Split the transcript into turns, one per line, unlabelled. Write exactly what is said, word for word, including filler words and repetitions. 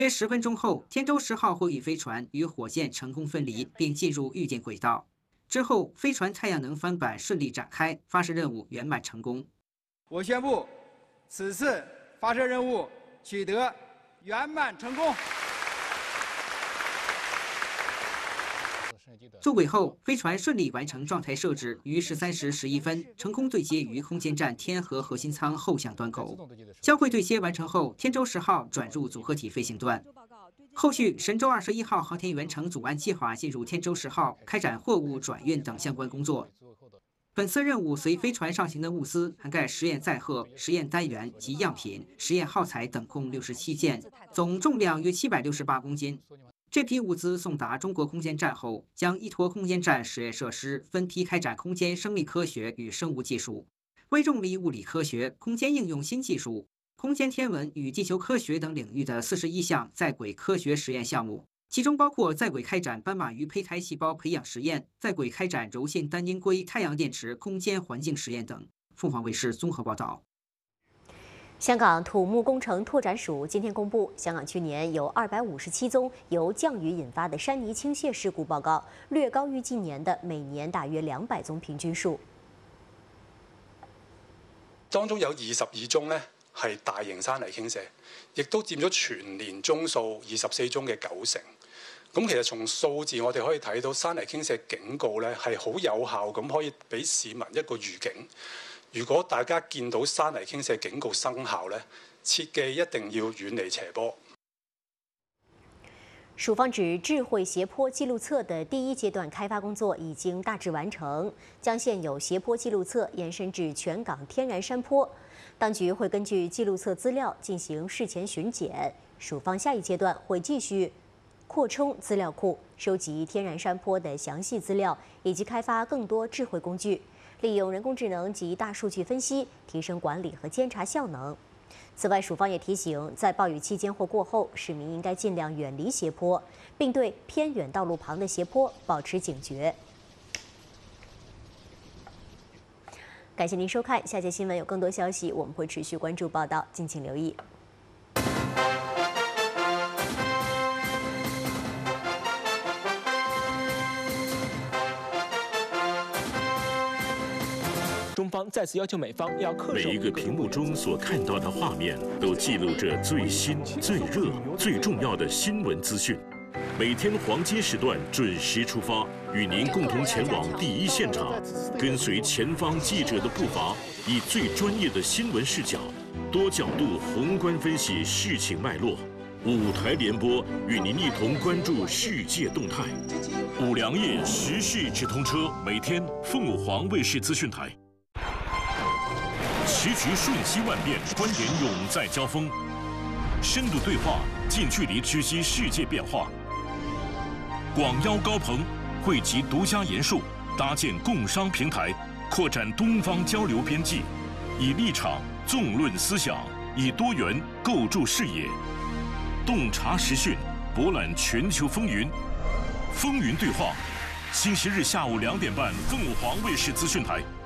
约十分钟后，天舟十号货运飞船与火箭成功分离，并进入预定轨道。之后，飞船太阳能帆板顺利展开，发射任务圆满成功。
我宣布，此次发射任务取得圆满成功。
入轨后，飞船顺利完成状态设置，于十三时十一分成功对接于空间站天河核心舱后向端口。交会对接完成后，天舟十号转入组合体飞行段。后续，神舟二十一号航天员乘组按计划进入天舟十号，开展货物转运等相关工作。本次任务随飞船上行的物资涵盖实验载荷、实验单元及样品、实验耗材等共六十七件，总重量约七百六十八公斤。 这批物资送达中国空间站后，将依托空间站实验设施分批开展空间生命科学与生物技术、微重力物理科学、空间应用新技术、空间天文与地球科学等领域的四十一项在轨科学实验项目，其中包括在轨开展斑马鱼胚胎细胞培养实验、在轨开展柔性单晶硅太阳电池空间环境实验等。凤凰卫视综合报道。
香港土木工程拓展署今天公布，香港去年有二百五十七宗由降雨引发的山泥倾泻事故报告，略高于近年的每年大约两百宗平均数。
當中有二十二宗呢係大型山泥傾瀉，亦都佔咗全年宗數二十四宗嘅九成。咁其實從數字我哋可以睇到，山泥傾瀉警告咧係好有效咁，可以俾市民一個預警。 如果大家見到山泥傾瀉警告生效咧，切記一定要遠離斜坡。
署方指，智慧斜坡记录册的第一阶段开发工作已经大致完成，将现有斜坡记录册延伸至全港天然山坡。当局会根据记录册资料进行事前巡检。署方下一阶段会继续扩充资料库，收集天然山坡的详细资料，以及开发更多智慧工具。 利用人工智能及大数据分析，提升管理和监察效能。此外，署方也提醒，在暴雨期间或过后，市民应该尽量远离斜坡，并对偏远道路旁的斜坡保持警觉。感谢您收看，下节新闻有更多消息，我们会持续关注报道，敬请留意。
中方再次要求美方要恪守
每一个屏幕中所看到的画面，都记录着最新、最热、最重要的新闻资讯。每天黄金时段准时出发，与您共同前往第一现场，跟随前方记者的步伐，以最专业的新闻视角、多角度宏观分析事情脉络。五台联播与您一同关注世界动态。五粮液时事直通车，每天凤凰卫视资讯台。 时局瞬息万变，观点永在交锋，深度对话，近距离知悉世界变化。广邀高朋，汇集独家研述，搭建共商平台，扩展东方交流边际，以立场纵论思想，以多元构筑视野，洞察时讯，博览全球风云。风云对话，星期日下午两点半，凤凰卫视资讯台。